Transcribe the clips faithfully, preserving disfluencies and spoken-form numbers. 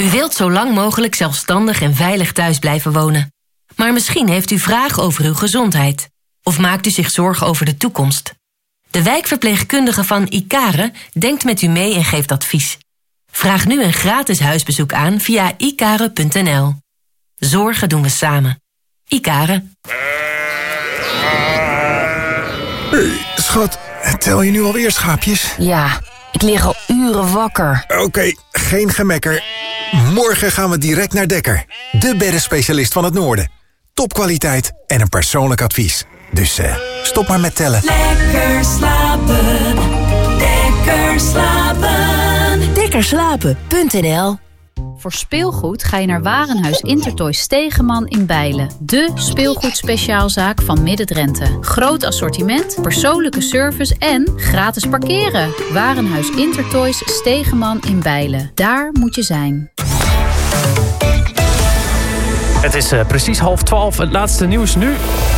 U wilt zo lang mogelijk zelfstandig en veilig thuis blijven wonen. Maar misschien heeft u vragen over uw gezondheid. Of maakt u zich zorgen over de toekomst. De wijkverpleegkundige van Icare denkt met u mee en geeft advies. Vraag nu een gratis huisbezoek aan via icare punt n l. Zorgen doen we samen. Icare. Hey, schat, tel je nu alweer schaapjes? Ja, ik lig al uren wakker. Oké, okay, geen gemekker. Morgen gaan we direct naar Dekker. De beddenspecialist van het noorden. Topkwaliteit en een persoonlijk advies. Dus uh, stop maar met tellen. Lekker slapen. Lekker slapen. Dekkerslapen punt n l. Voor speelgoed ga je naar Warenhuis Intertoys Stegeman in Bijlen. De speelgoedspeciaalzaak van Midden-Drenthe. Groot assortiment, persoonlijke service en gratis parkeren. Warenhuis Intertoys Stegeman in Bijlen. Daar moet je zijn. Het is uh, precies half twaalf. Het laatste nieuws nu.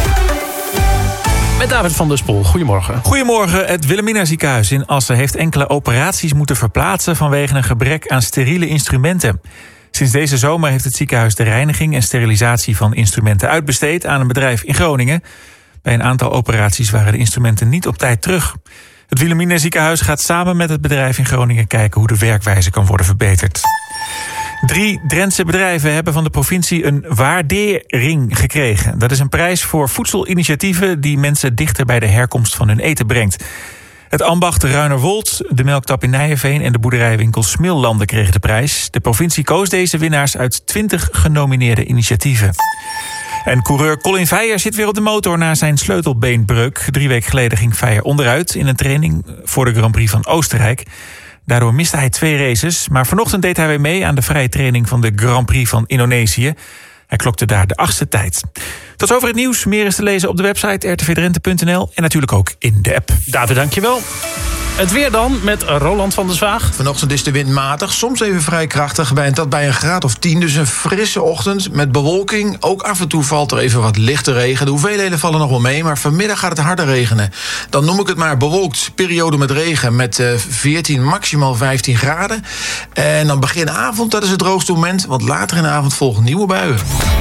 Met David van der Spoel. Goedemorgen. Goedemorgen. Het Wilhelmina ziekenhuis in Assen heeft enkele operaties moeten verplaatsen vanwege een gebrek aan steriele instrumenten. Sinds deze zomer heeft het ziekenhuis de reiniging en sterilisatie van instrumenten uitbesteed aan een bedrijf in Groningen. Bij een aantal operaties waren de instrumenten niet op tijd terug. Het Wilhelmina ziekenhuis gaat samen met het bedrijf in Groningen kijken hoe de werkwijze kan worden verbeterd. Drie Drentse bedrijven hebben van de provincie een waardering gekregen. Dat is een prijs voor voedselinitiatieven die mensen dichter bij de herkomst van hun eten brengt. Het ambacht Ruinerwold, de melktap in Nijenveen en de boerderijwinkel Smillanden kregen de prijs. De provincie koos deze winnaars uit twintig genomineerde initiatieven. En coureur Colin Veijer zit weer op de motor na zijn sleutelbeenbreuk. Drie weken geleden ging Veijer onderuit in een training voor de Grand Prix van Oostenrijk. Daardoor miste hij twee races, maar vanochtend deed hij weer mee aan de vrije training van de Grand Prix van Indonesië. Hij klokte daar de achtste tijd. Tot over het nieuws. Meer is te lezen op de website r t v drenthe punt n l en natuurlijk ook in de app. David, dankjewel. Het weer dan met Roland van der Zwaag. Vanochtend is de wind matig, soms even vrij krachtig. Bij, dat bij een graad of tien, dus een frisse ochtend met bewolking. Ook af en toe valt er even wat lichte regen. De hoeveelheden vallen nog wel mee, maar vanmiddag gaat het harder regenen. Dan noem ik het maar bewolkt, periode met regen met uh, veertien, maximaal vijftien graden. En dan begin avond, dat is het droogste moment, want later in de avond volgen nieuwe buien.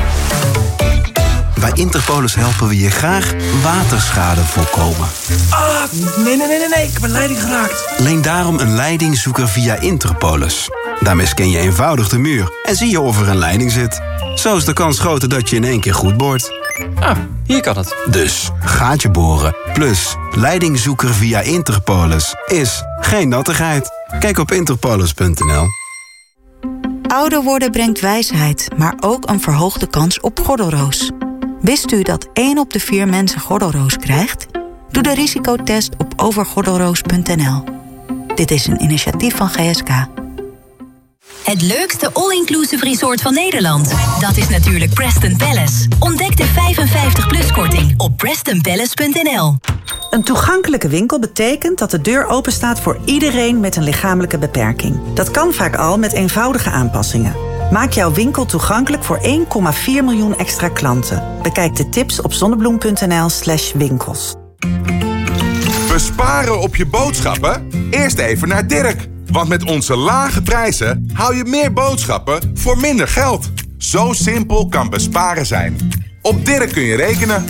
Bij Interpolis helpen we je graag waterschade voorkomen. Ah, nee, nee, nee, nee, nee, ik heb een leiding geraakt. Leen daarom een leidingzoeker via Interpolis. Daarmee scan je eenvoudig de muur en zie je of er een leiding zit. Zo is de kans groter dat je in één keer goed boort. Ah, hier kan het. Dus, gaatje boren, plus leidingzoeker via Interpolis is geen nattigheid. Kijk op interpolis punt n l. Ouder worden brengt wijsheid, maar ook een verhoogde kans op gordelroos. Wist u dat één op de vier mensen gordelroos krijgt? Doe de risicotest op overgordelroos punt n l. Dit is een initiatief van G S K. Het leukste all-inclusive resort van Nederland. Dat is natuurlijk Preston Palace. Ontdek de vijfenvijftig plus korting op preston palace punt n l. Een toegankelijke winkel betekent dat de deur openstaat voor iedereen met een lichamelijke beperking. Dat kan vaak al met eenvoudige aanpassingen. Maak jouw winkel toegankelijk voor één komma vier miljoen extra klanten. Bekijk de tips op zonnebloem punt n l slash winkels. Besparen op je boodschappen? Eerst even naar Dirk. Want met onze lage prijzen hou je meer boodschappen voor minder geld. Zo simpel kan besparen zijn. Op Dirk kun je rekenen.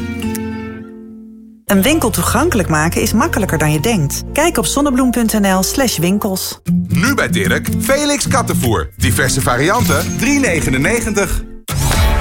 Een winkel toegankelijk maken is makkelijker dan je denkt. Kijk op zonnebloem punt n l slash winkels. Nu bij Dirk, Felix kattenvoer. Diverse varianten, drie negenennegentig.